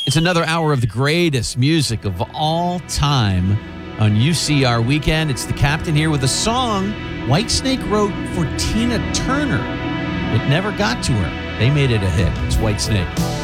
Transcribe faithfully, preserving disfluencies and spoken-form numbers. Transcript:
It's another hour of the greatest music of all time on U C R Weekend. It's the Captain here with a song Whitesnake wrote for Tina Turner. It never got to her. They made it a hit. It's Whitesnake.